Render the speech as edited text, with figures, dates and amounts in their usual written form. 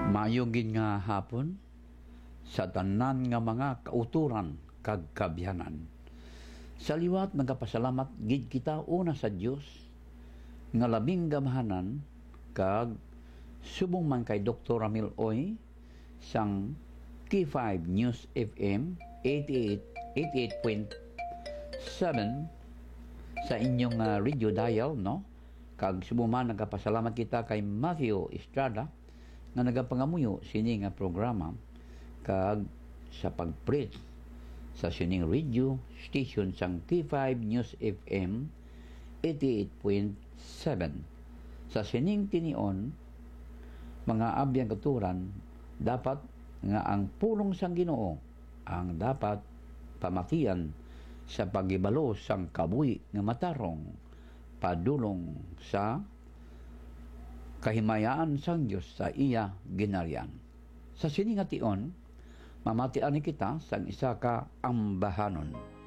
Mayugin nga hapon sa tanan nga mga kauturan kag kabyanan. Sa liwat nagapasalamat gid kita una sa Dios nga labing gamahanan kag subong man kay Dr. Ramil Oy sang K5 News FM 88.7 sa inyong radio dial, no? Kag subong man nagapasalamat kita kay Matthew Estrada nga nagapangamuyo sini nga programa kag sa pag-preach sa sining radio station sang K5 News FM 88.7. Sa sining tinion, mga abyang katuran, dapat nga ang pulong sang Ginoo ang dapat pamatian sa pagibalo sang kabuhi nga matarong padulong sa kahimayaan sang Dios sa iya ginarian. Sa sining ation, mamatian ni kita sang isa ka ambahanon.